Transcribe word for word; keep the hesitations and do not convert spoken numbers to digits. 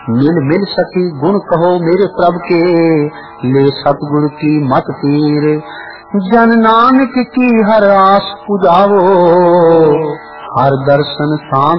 मिल मिल सकी गुण कहो मेरे प्रभ के, ले सतगुरु की मत तीर। जन नानक की हर आस पुजावो, हर दर्शन शांत